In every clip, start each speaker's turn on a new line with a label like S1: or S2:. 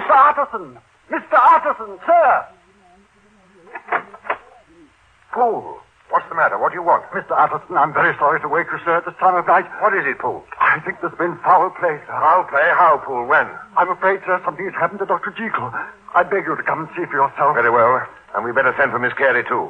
S1: Mr. Utterson! Mr. Utterson, sir!
S2: Poole, what's the matter? What do you want?
S1: Mr. Utterson, I'm very sorry to wake you, sir, at this time of night.
S2: What is it, Poole?
S1: I think there's been foul play, sir.
S2: Foul play? How, Poole? When?
S1: I'm afraid, sir, something has happened to Dr. Jekyll. I beg you to come and see for yourself.
S2: Very well. And we better send for Miss Carey, too.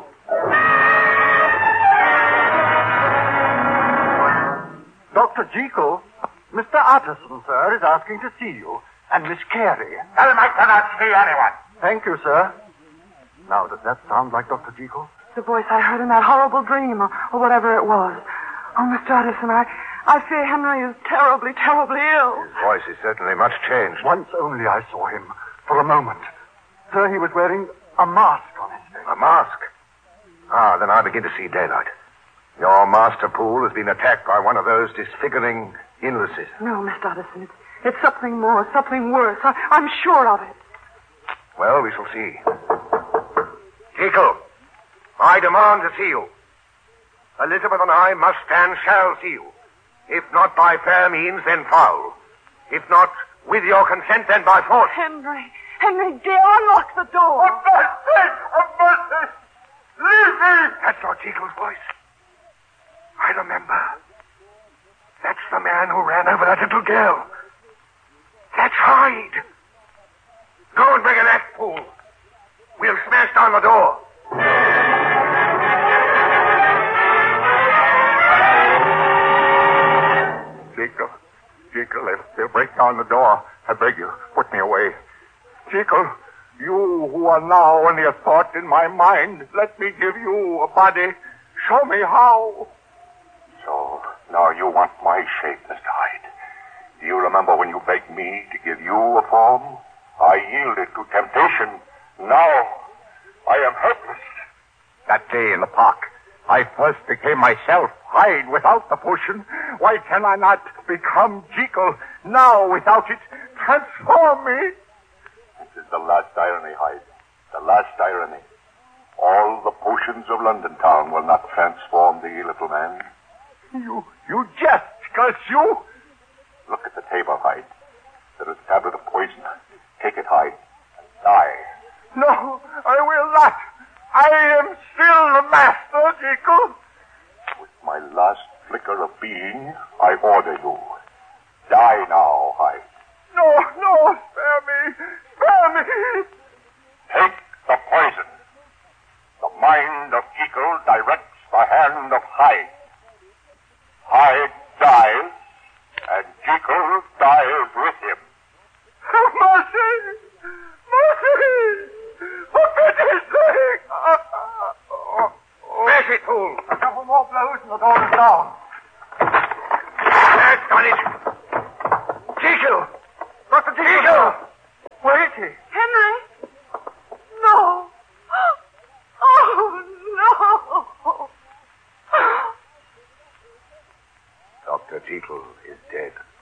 S1: Dr. Jekyll? Mr. Utterson, sir, is asking to see you. And Miss Carey.
S3: Tell him I cannot see anyone.
S1: Thank you, sir. Now, does that sound like Dr. Jekyll?
S4: The voice I heard in that horrible dream, or whatever it was. Oh, Mr. Utterson, I fear Henry is terribly, terribly ill.
S2: His voice is certainly much changed.
S1: Once only I saw him, for a moment. Sir, he was wearing a mask on his face.
S2: A mask? Ah, then I begin to see daylight. Your master, Poole, has been attacked by one of those disfiguring illnesses.
S4: No, Mr. Utterson, it's something more, something worse. I'm sure of it.
S2: Well, we shall see. Jekyll, I demand to see you. Elizabeth and I must and shall see you. If not by fair means, then foul. If not with your consent, then by force.
S4: Henry, dear, unlock the door.
S3: For God's sake, of mercy, leave me.
S2: That's not Jekyll's voice. I remember. That's the man who ran over that little girl. That's Hyde. Go and bring an axe, Poole. We'll smash down the door.
S3: Jekyll, if they'll break down the door, I beg you, put me away. Jekyll, you who are now only a thought in my mind, let me give you a body. Show me how. So, now you want my shape, Mr. Hyde. Do you remember when you begged me to give you a form? I yielded to temptation. Now, I am helpless. That day in the park, I first became myself, Hyde, without the potion. Why can I not become Jekyll now without it? Transform me. This is the last irony, Hyde. The last irony. All the potions of London town will not transform thee, little man. You jest, curse you! Look at the table, Hyde. There is a tablet of poison. Take it, Hyde, and die. No, I will not. I am still the master, Jekyll. With my last flicker of being, I order you. Die now, Hyde. No, spare me. Spare me. Take the poison. The mind of Jekyll directs the hand of Hyde. Hyde dies, and Jekyll dies with him. Mercy! Mercy! For pity's sake!
S2: Smash it, Poole.
S1: A couple more blows and the door is down.
S2: That's done it. Jekyll! Dr. Jekyll!
S1: Where is he?
S4: Henry? No. Oh, no.
S2: Dr. Jekyll is dead.